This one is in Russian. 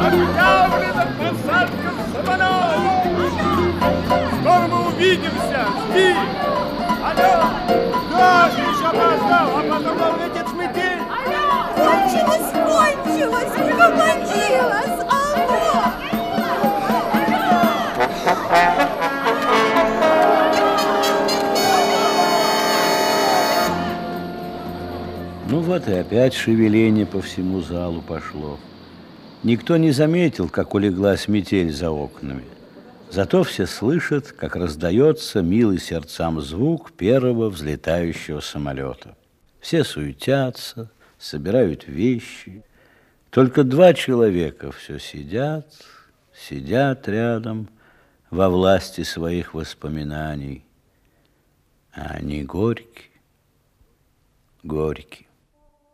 Объявлена посадка в самолет. Скоро мы увидимся. Жди. Алло. Да, еще опоздал, а потом улетит шметель. Кончилось, пригодилось. Алло. Ну вот и опять шевеление по всему залу пошло. Никто не заметил, как улеглась метель за окнами. Зато все слышат, как раздается милый сердцам звук первого взлетающего самолета. Все суетятся, собирают вещи. Только два человека все сидят рядом во власти своих воспоминаний. А они горькие.